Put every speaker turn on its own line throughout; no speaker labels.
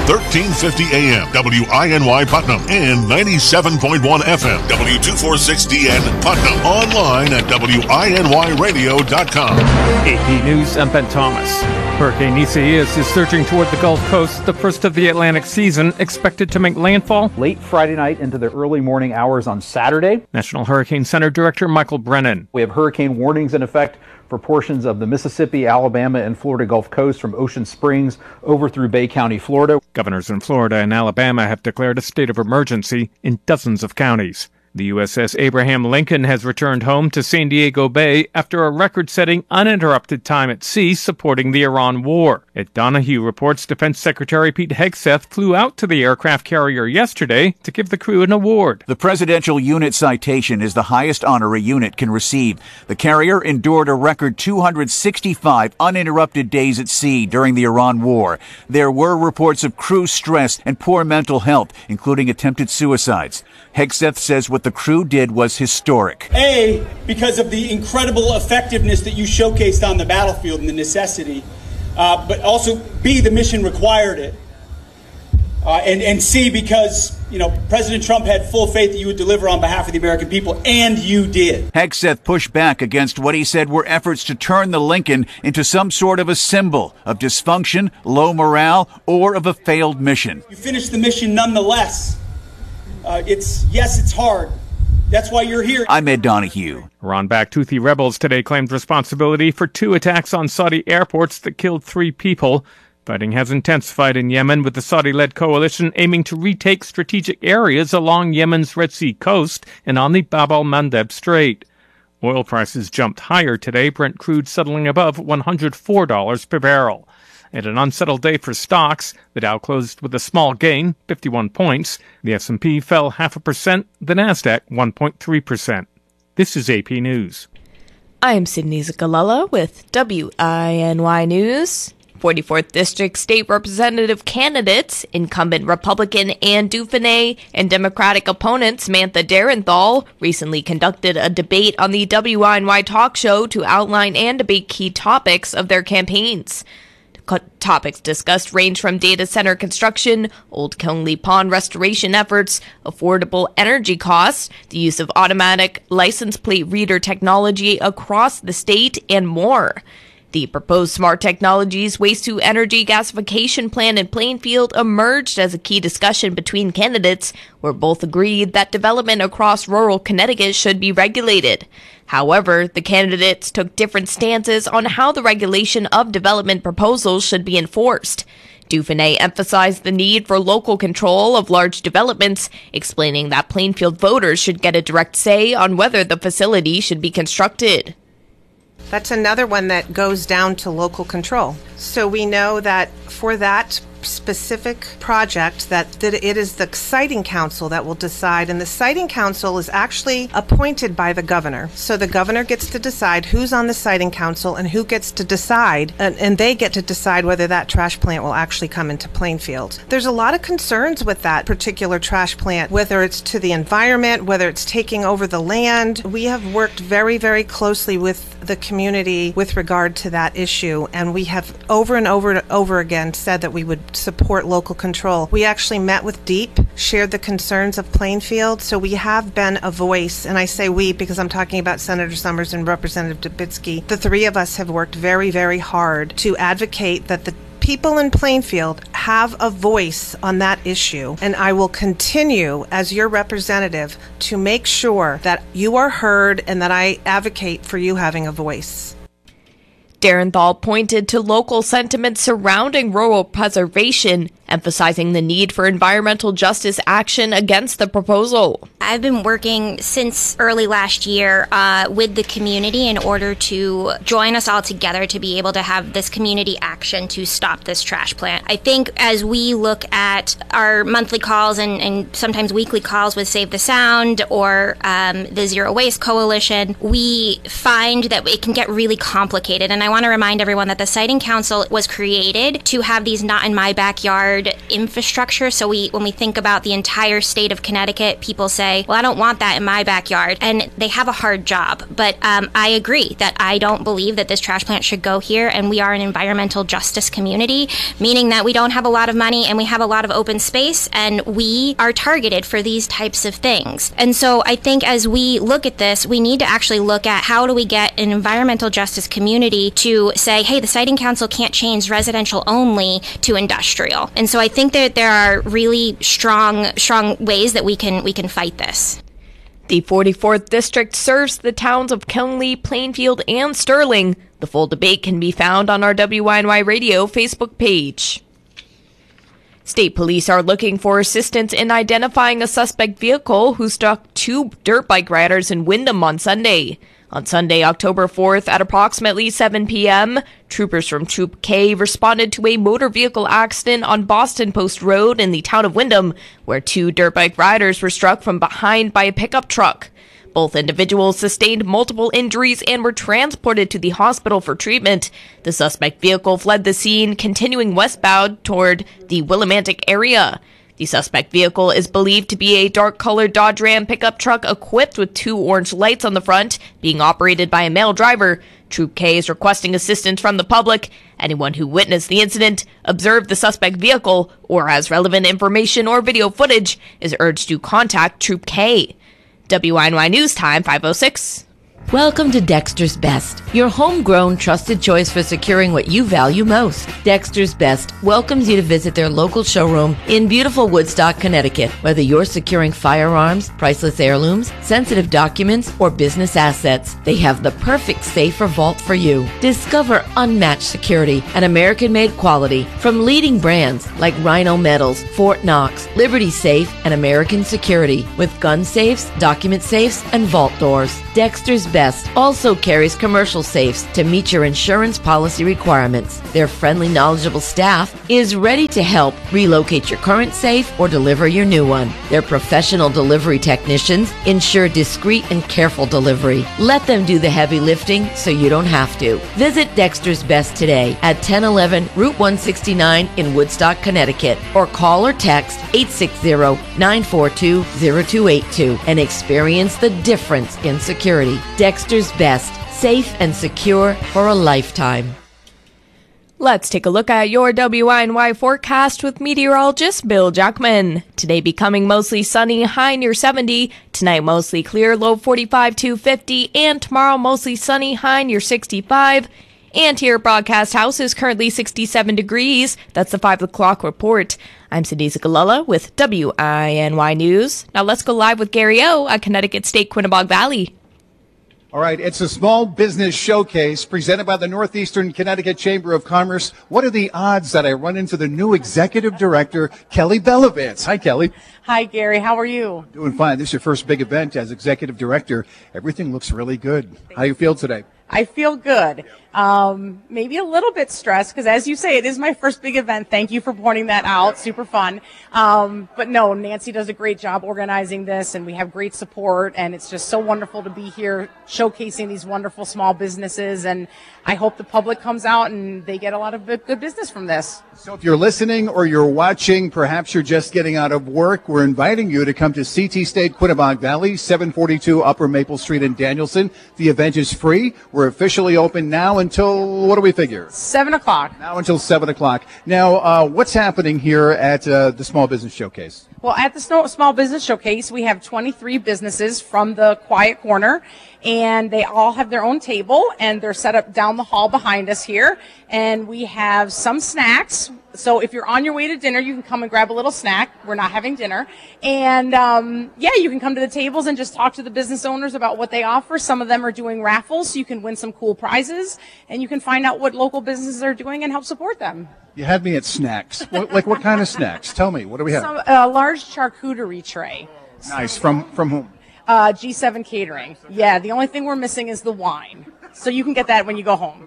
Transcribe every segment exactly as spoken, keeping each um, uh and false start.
thirteen fifty A M, W I N Y Putnam, and ninety-seven point one F M, W two forty-six D N Putnam. Online at W I N Y radio dot com.
A P News, I'm Ben Thomas. Hurricane Isaias is surging toward the Gulf Coast, the first of the Atlantic season, expected to make landfall
late Friday night into the early morning hours on Saturday.
National Hurricane Center Director Michael Brennan.
We have hurricane warnings in effect for portions of the Mississippi, Alabama, and Florida Gulf Coast from Ocean Springs over through Bay County, Florida.
Governors in Florida and Alabama have declared a state of emergency in dozens of counties. The U S S Abraham Lincoln has returned home to San Diego Bay after a record-setting uninterrupted time at sea supporting the Iran war. At Donahue reports Defense Secretary Pete Hegseth flew out to the aircraft carrier yesterday to give the crew an award.
The Presidential Unit Citation is the highest honor a unit can receive. The carrier endured a record two hundred sixty-five uninterrupted days at sea during the Iran war. There were reports of crew stress and poor mental health, including attempted suicides. Hegseth says what the crew did was historic.
A, because of the incredible effectiveness that you showcased on the battlefield and the necessity, uh, but also B, the mission required it. Uh, and, and C, because, you know, President Trump had full faith that you would deliver on behalf of the American people, and you did.
Hegseth pushed back against what he said were efforts to turn the Lincoln into some sort of a symbol of dysfunction, low morale, or of a failed mission.
You finished the mission nonetheless. Uh, it's, yes, it's hard. That's why you're here.
I'm Ed Donahue.
Iran-backed Houthi rebels today claimed responsibility for two attacks on Saudi airports that killed three people. Fighting has intensified in Yemen, with the Saudi-led coalition aiming to retake strategic areas along Yemen's Red Sea coast and on the Bab al-Mandeb Strait. Oil prices jumped higher today, Brent crude settling above one hundred four dollars per barrel. And an unsettled day for stocks. The Dow closed with a small gain, fifty-one points. The S and P fell half a percent. The Nasdaq one point three percent. This is A P News.
I am Sydney Zakalala with W I N Y News. forty-fourth District State Representative candidates, incumbent Republican Ann Dufresne and Democratic opponent Samantha Darenthal, recently conducted a debate on the W I N Y talk show to outline and debate key topics of their campaigns. Topics discussed range from data center construction, Old Conley Pond restoration efforts, affordable energy costs, the use of automatic license plate reader technology across the state, and more. The proposed Smart Technologies Waste-to-Energy Gasification Plan in Plainfield emerged as a key discussion between candidates, where both agreed that development across rural Connecticut should be regulated. However, the candidates took different stances on how the regulation of development proposals should be enforced. Dufresne emphasized the need for local control of large developments, explaining that Plainfield voters should get a direct say on whether the facility should be constructed.
That's another one that goes down to local control. So we know that for that specific project that, that it is the siting council that will decide, and the siting council is actually appointed by the governor. So the governor gets to decide who's on the siting council and who gets to decide, and, and they get to decide whether that trash plant will actually come into Plainfield. There's a lot of concerns with that particular trash plant, whether it's to the environment, whether it's taking over the land. We have worked very, very closely with the community with regard to that issue, and we have over and over and over again said that we would support local control. We actually met with DEEP, shared the concerns of Plainfield, so we have been a voice, and I say we because I'm talking about Senator Summers and Representative Dubitsky. The three of us have worked very, very hard to advocate that the people in Plainfield have a voice on that issue, and I will continue as your representative to make sure that you are heard and that I advocate for you having a voice.
Darenthal pointed to local sentiment surrounding rural preservation, emphasizing the need for environmental justice action against the proposal.
I've been working since early last year uh, with the community in order to join us all together to be able to have this community action to stop this trash plant. I think as we look at our monthly calls and, and sometimes weekly calls with Save the Sound or um, the Zero Waste Coalition, we find that it can get really complicated. And I want to remind everyone that the Siting Council was created to have these not in my backyard shared infrastructure. So we, when we think about the entire state of Connecticut, people say, well, I don't want that in my backyard. And they have a hard job. But um, I agree that I don't believe that this trash plant should go here. And we are an environmental justice community, meaning that we don't have a lot of money and we have a lot of open space, and we are targeted for these types of things. And so I think as we look at this, we need to actually look at how do we get an environmental justice community to say, hey, the Siting Council can't change residential only to industrial. And so I think that there are really strong, strong ways that we can we can fight this.
The forty-fourth District serves the towns of Killenly, Plainfield, and Sterling. The full debate can be found on our W I N Y Radio Facebook page. State police are looking for assistance in identifying a suspect vehicle who struck two dirt bike riders in Windham on Sunday. On Sunday, October fourth, at approximately seven p.m., troopers from Troop K responded to a motor vehicle accident on Boston Post Road in the town of Windham, where two dirt bike riders were struck from behind by a pickup truck. Both individuals sustained multiple injuries and were transported to the hospital for treatment. The suspect vehicle fled the scene, continuing westbound toward the Willimantic area. The suspect vehicle is believed to be a dark-colored Dodge Ram pickup truck equipped with two orange lights on the front, being operated by a male driver. Troop K is requesting assistance from the public. Anyone who witnessed the incident, observed the suspect vehicle, or has relevant information or video footage is urged to contact Troop K. W I N Y News Time, five oh six.
Welcome to Dexter's Best, your homegrown trusted choice for securing what you value most. Dexter's Best welcomes you to visit their local showroom in beautiful Woodstock, Connecticut. Whether you're securing firearms, priceless heirlooms, sensitive documents, or business assets, they have the perfect safe or vault for you. Discover unmatched security and American-made quality from leading brands like Rhino Metals, Fort Knox, Liberty Safe, and American Security, with gun safes, document safes, and vault doors. Dexter's Best also carries commercial safes to meet your insurance policy requirements. Their friendly, knowledgeable staff is ready to help relocate your current safe or deliver your new one. Their professional delivery technicians ensure discreet and careful delivery. Let them do the heavy lifting so you don't have to. Visit Dexter's Best today at ten eleven Route one sixty-nine in Woodstock, Connecticut, or call or text eight six zero, nine four two, zero two eight two and experience the difference in security. Dexter's Best, safe and secure for a lifetime.
Let's take a look at your W I N Y forecast with meteorologist Bill Jackman. Today becoming mostly sunny, high near seventy. Tonight mostly clear, low forty-five to fifty. And tomorrow mostly sunny, high near sixty-five. And here at Broadcast House is currently sixty-seven degrees. That's the five o'clock report. I'm Cindy Zagalala with W I N Y News. Now let's go live with Gary O at Connecticut State Quinebaug Valley.
All right, it's a small business showcase presented by the Northeastern Connecticut Chamber of Commerce. What are the odds that I run into the new executive director, Kelly Bellavance? Hi, Kelly.
Hi, Gary. How are you?
Doing fine. This is your first big event as executive director. Everything looks really good. How do you feel today?
I feel good. Um, maybe a little bit stressed because, as you say, it is my first big event. Thank you for pointing that out. Super fun. Um, but no, Nancy does a great job organizing this, and we have great support, and it's just so wonderful to be here showcasing these wonderful small businesses, and I hope the public comes out and they get a lot of good business from this.
So if you're listening or you're watching, perhaps you're just getting out of work, we're inviting you to come to C T State Quinebaug Valley, seven forty-two Upper Maple Street in Danielson. The event is free. We're officially open now until, what do we figure?
Seven o'clock.
Now until seven o'clock. Now, uh, what's happening here at uh, the Small Business Showcase?
Well, at the Small Business Showcase, we have twenty-three businesses from the Quiet Corner, and they all have their own table, and they're set up down the hall behind us here. And we have some snacks. So if you're on your way to dinner, you can come and grab a little snack. We're not having dinner. And, um, yeah, you can come to the tables and just talk to the business owners about what they offer. Some of them are doing raffles, so you can win some cool prizes, and you can find out what local businesses are doing and help support them.
You had me at snacks. What, like what kind of snacks? Tell me. What do we have?
Some, a large charcuterie tray.
Nice. From from whom?
Uh, G seven Catering. Yeah, the only thing we're missing is the wine. So you can get that when you go home.
Okay.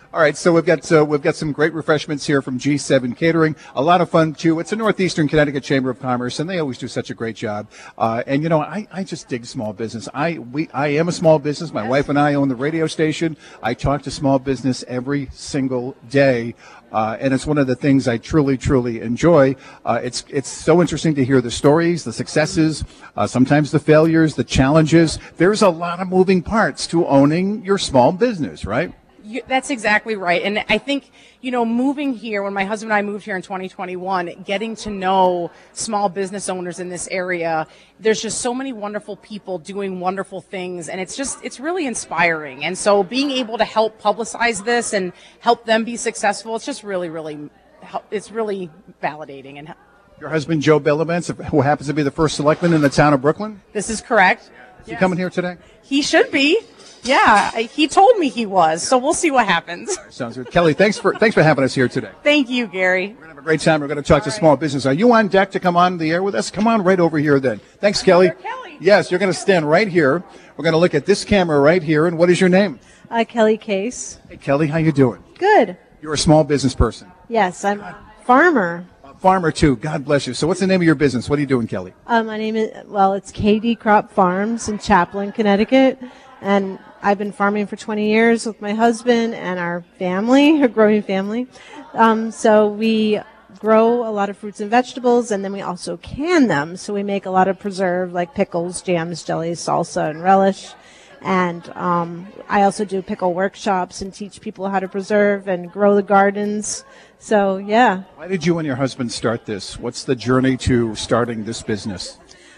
All right, so we've got uh, we've got some great refreshments here from G seven Catering. A lot of fun too. It's a Northeastern Connecticut Chamber of Commerce, and they always do such a great job. Uh, and you know, I, I just dig small business. I we I am a small business. My wife and I own the radio station. I talk to small business every single day. Uh, and it's one of the things I truly, truly enjoy. Uh, it's it's so interesting to hear the stories, the successes, uh, sometimes the failures, the challenges. There's a lot of moving parts to owning your small business, right?
You, that's exactly right. And I think, you know, moving here, when my husband and I moved here in twenty twenty-one, getting to know small business owners in this area, there's just so many wonderful people doing wonderful things. And it's just, it's really inspiring. And so being able to help publicize this and help them be successful, it's just really, really, it's really validating. And
your husband, Joe Bellavance, who happens to be the first selectman in the town of Brooklyn?
This is correct.
Is
yes.
he coming here today?
He should be. Yeah, he told me he was, so we'll see what happens.
Sounds good. Kelly, thanks for thanks for having us here today.
Thank you, Gary.
We're going to have a great time. We're going to talk All to right. small business. Are you on deck to come on the air with us? Come on right over here then. Thanks, Kelly.
Kelly.
Yes, you're going to stand right here. We're going to look at this camera right here. And what is your name?
Uh, Kelly Case.
Hey, Kelly, how you doing?
Good.
You're a small business person.
Yes, I'm a farmer.
A farmer, too. God bless you. So what's the name of your business? What are you doing, Kelly?
Uh, my name is, well, it's K D Crop Farms in Chaplin, Connecticut. And I've been farming for twenty years with my husband and our family, our growing family. Um, so we grow a lot of fruits and vegetables, and then we also can them. So we make a lot of preserve, like pickles, jams, jellies, salsa, and relish. And um, I also do pickle workshops and teach people how to preserve and grow the gardens. So, yeah.
Why did you and your husband start this? What's the journey to starting this business?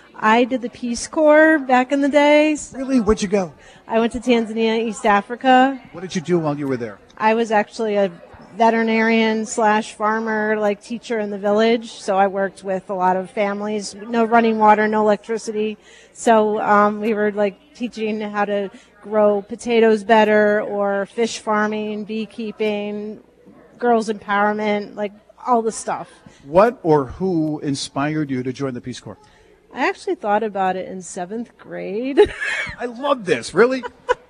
I did the Peace Corps back in the day.
Really? Where'd you go?
I went to Tanzania, East Africa.
What did you do while you were there?
I was actually a veterinarian slash farmer, like teacher in the village. So I worked with a lot of families, no running water, no electricity. So um, we were like teaching how to grow potatoes better, or fish farming, beekeeping, girls empowerment, like all the stuff.
What or who inspired you to join the Peace Corps?
I actually thought about it in seventh grade.
I love this. Really?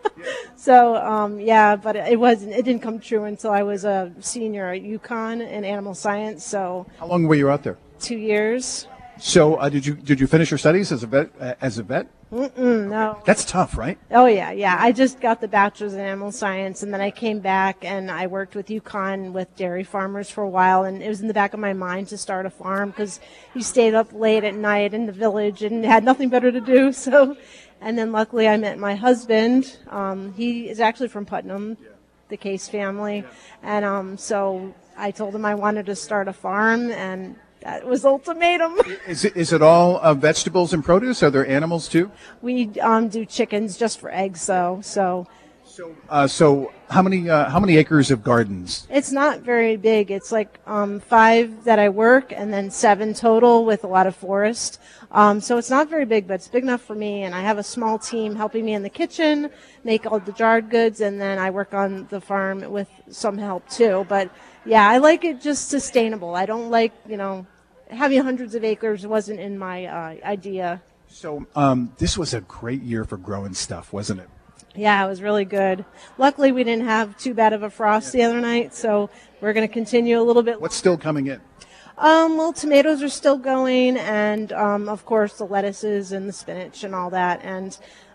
So, um, yeah, but it wasn't, it didn't come true until I was a senior at UConn in animal science. So
how long were you out there?
Two years.
So uh, did you did you finish your studies as a vet? Uh, as a vet?
Mm-mm, no.
That's tough, right?
Oh, yeah, yeah. I just got the bachelor's in animal science, and then I came back, and I worked with UConn with dairy farmers for a while, and it was in the back of my mind to start a farm because you stayed up late at night in the village and had nothing better to do. So, and then luckily I met my husband. Um, he is actually from Putnam, yeah. the Case family, yeah. and um, so I told him I wanted to start a farm, and that was ultimatum.
Is it, is it all uh, vegetables and produce? Are there animals too?
We um, do chickens just for eggs, though. So,
so, uh, so how many uh, how many acres of gardens?
It's not very big. It's like um, five that I work, and then seven total with a lot of forest. Um, so it's not very big, but it's big enough for me. And I have a small team helping me in the kitchen, make all the jarred goods, and then I work on the farm with some help too. But yeah, I like it just sustainable. I don't like, you know, having hundreds of acres wasn't in my uh, idea.
So um, this was a great year for growing stuff, wasn't it?
Yeah, it was really good. Luckily, we didn't have too bad of a frost the other night, so we're going to continue a little bit.
What's still coming in?
Um, well, tomatoes are still going, and um, of course the lettuces and the spinach and all that, and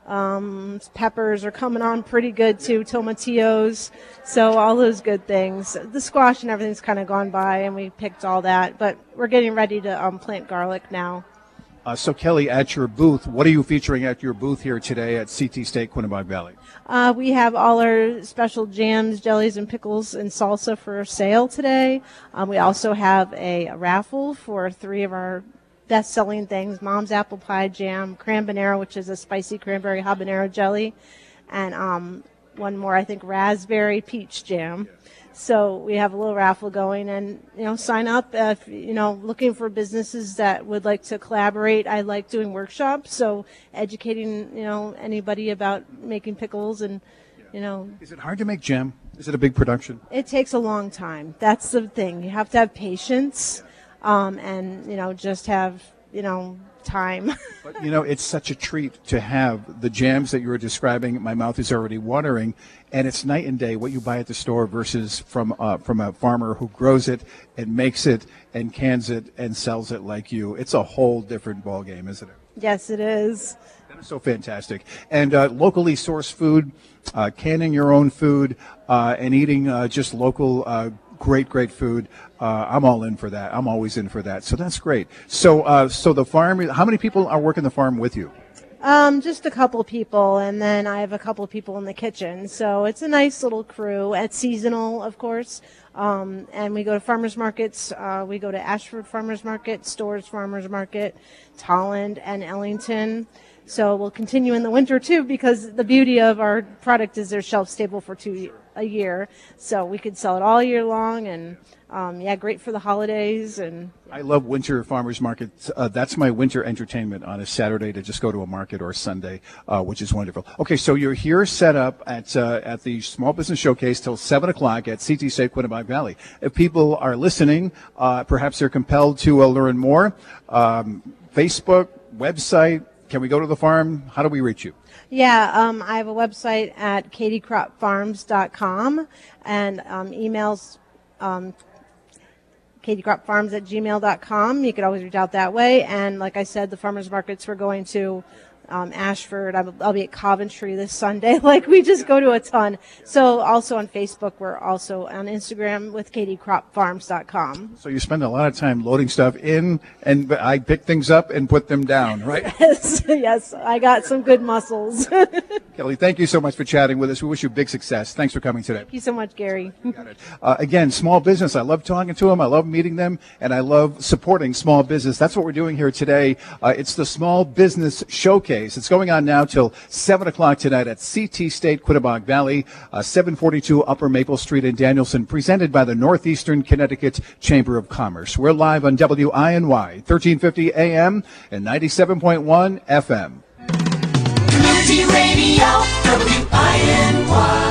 um, peppers are coming on pretty good too, tomatillos, so all those good things. The squash and everything's kind of gone by, and we picked all that, but we're getting ready to um, plant garlic now.
Uh, so, Kelly, at your booth, what are you featuring at your booth here today at C T State Quinebaug Valley?
Uh, we have all our special jams, jellies, and pickles and salsa for sale today. Um, we also have a, a raffle for three of our best-selling things: Mom's Apple Pie Jam, Cranbanero, which is a spicy cranberry habanero jelly, and um, one more, I think, Raspberry Peach Jam. So we have a little raffle going, and, you know, sign up if, you know, looking for businesses that would like to collaborate. I like doing workshops, so educating, you know, anybody about making pickles and, you know.
Is it hard to make jam? Is it a big production?
It takes a long time. That's the thing. You have to have patience, um, and, you know, just have, you know, time.
But, you know, it's such a treat to have the jams that you were describing. My mouth is already watering, and it's night and day what you buy at the store versus from uh, from a farmer who grows it and makes it and cans it and sells it like you. It's a whole different ballgame, isn't it?
Yes, it is.
That is so fantastic. And uh, locally sourced food, uh, canning your own food, uh, and eating uh, just local uh Great, great food. Uh, I'm all in for that. I'm always in for that. So that's great. So, uh, so the farm. How many people are working the farm with you?
Um, just a couple people, and then I have a couple people in the kitchen. So it's a nice little crew. It's seasonal, of course. Um, and we go to farmers markets. Uh, we go to Ashford Farmers Market, Storrs Farmers Market, Tolland, and Ellington. So we'll continue in the winter too, because the beauty of our product is they're shelf stable for two a year. So we could sell it all year long, and um, yeah, great for the holidays. And
I love winter farmers markets. Uh, that's my winter entertainment on a Saturday, to just go to a market, or Sunday, uh, which is wonderful. Okay, so you're here set up at uh, at the Small Business Showcase till seven o'clock at C T State Quinebaug Valley. If people are listening, uh, perhaps they're compelled to uh, learn more. Um, Facebook, website. Can we go to the farm? How do we reach you?
Yeah, um, I have a website at katie crop farms dot com, and um, emails um, katie crop farms at gmail dot com. You could always reach out that way. And like I said, the farmers markets, we're going to um, Ashford. I'll, I'll be at Coventry this Sunday. Like, we just go to a ton. So also on Facebook, we're also on Instagram with katie crop farms dot com.
So you spend a lot of time loading stuff in, and I pick things up and put them down, right?
Yes, yes, I got some good muscles.
Kelly, thank you so much for chatting with us. We wish you big success. Thanks for coming today.
Thank you so much, Gary.
Got it. Uh, again, small business. I love talking to them. I love meeting them, and I love supporting small business. That's what we're doing here today. Uh, it's the Small Business Showcase. It's going on now till seven o'clock tonight at C T State Quinebaug Valley, uh, seven forty-two Upper Maple Street in Danielson, presented by the Northeastern Connecticut Chamber of Commerce. We're live on W I N Y, thirteen fifty A M and ninety-seven point one F M.
Community Radio, W I N Y.